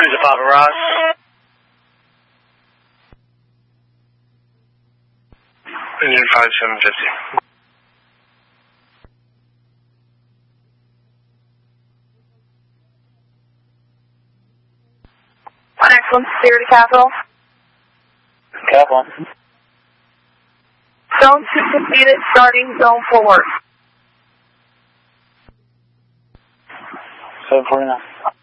Cruiser Papa Ross. Engine 5750. Excellent, Spirit Capital. Capital. Zone 2 completed, starting zone 4. 749.